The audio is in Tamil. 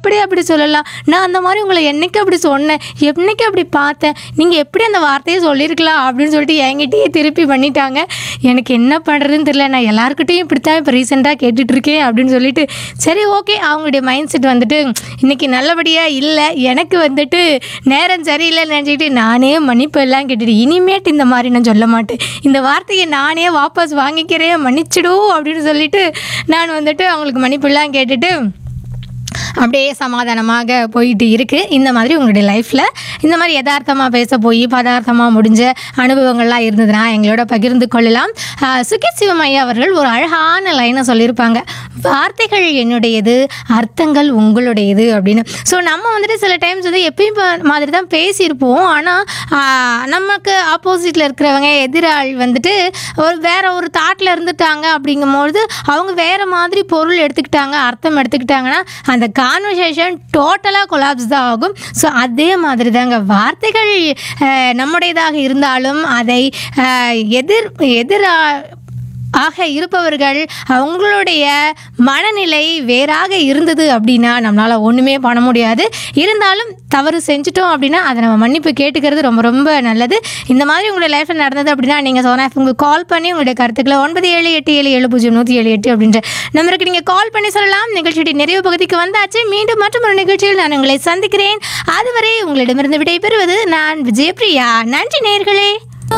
எப்படி அப்படி சொல்லலாம்? நான் அந்த மாதிரி உங்களை என்னைக்கு அப்படி சொன்னேன்? என்னைக்கு அப்படி பார்த்தேன்? நீங்கள் எப்படி அந்த வார்த்தையை சொல்லியிருக்கலாம் அப்படின்னு சொல்லிட்டு என்கிட்டயே திருப்பி பண்ணிட்டாங்க. எனக்கு என்ன பண்ணுறதுன்னு தெரியல. நான் எல்லாருக்கிட்டையும் இப்படித்தான் இப்போ ரீசெண்டாக கேட்டுட்ருக்கேன் அப்படின்னு சொல்லிட்டு, சரி ஓகே, அவங்களுடைய மைண்ட் செட் வந்துட்டு இன்றைக்கி நல்லபடியாக இல்லை, எனக்கு வந்துட்டு நேரம் சரியில்லைன்னு நினச்சிக்கிட்டு நானே மன்னிப்பு எல்லாம் கேட்டுட்டு இனிமேட்டு இந்த மாதிரி நான் சொல்ல மாட்டேன், இந்த வார்த்தையை நானே வாபஸ் வாங்கிக்கிறேன், மன்னிச்சிடும் அப்படின்னு சொல்லிட்டு நான் வந்துட்டு அவங்களுக்கு மன்னிப்புலாம் கேட்டுட்டு அப்படியே சமாதானமாக போயிட்டு இருக்குது. இந்த மாதிரி உங்களுடைய லைஃப்பில் இந்த மாதிரி யதார்த்தமாக பேச போய் பதார்த்தமாக முடிஞ்ச அனுபவங்கள்லாம் இருந்ததுன்னா எங்களோட பகிர்ந்து கொள்ளலாம். சுகேத் சிவமையா அவர்கள் ஒரு அழகான லைனை சொல்லியிருப்பாங்க, வார்த்தைகள் என்னுடையது, அர்த்தங்கள் உங்களுடையது அப்படின்னு. ஸோ நம்ம வந்துட்டு சில டைம்ஸ் வந்து எப்பயும் மாதிரி தான் பேசியிருப்போம். ஆனால் நமக்கு ஆப்போசிட்டில் இருக்கிறவங்க எதிராளி வந்துட்டு வேற ஒரு தாட்டில் இருந்துட்டாங்க. அப்படிங்கும்போது அவங்க வேறு மாதிரி பொருள் எடுத்துக்கிட்டாங்க, அர்த்தம் எடுத்துக்கிட்டாங்கன்னா அந்த கான்வர்சேஷன் டோட்டலாக கொலாப்ஸ் தான் ஆகும். ஸோ அதே மாதிரி தாங்க வார்த்தைகள் நம்முடையதாக இருந்தாலும் அதை எதிரா ஆக இருப்பவர்கள் அவங்களுடைய மனநிலை வேறாக இருந்தது அப்படின்னா நம்மளால் ஒன்றுமே பண்ண முடியாது. இருந்தாலும் தவறு செஞ்சுட்டோம் அப்படின்னா அதை நம்ம மன்னிப்பு கேட்டுக்கிறது ரொம்ப ரொம்ப நல்லது. இந்த மாதிரி உங்களுடைய லைஃப்பில் நடந்தது அப்படின்னா நீங்கள் சோனா உங்களுக்கு கால் பண்ணி உங்களுடைய கருத்துக்களை 9787700178 அப்படின்ற நம்பருக்கு நீங்கள் கால் பண்ணி சொல்லலாம். நிகழ்ச்சியுடைய நிறைவு பகுதிக்கு வந்தாச்சு. மீண்டும் மற்றொரு நிகழ்ச்சியில் நான் உங்களை சந்திக்கிறேன். அதுவரை உங்களிடமிருந்து விடைபெறுவது நான் விஜயபிரியா. நன்றி நேயர்களே.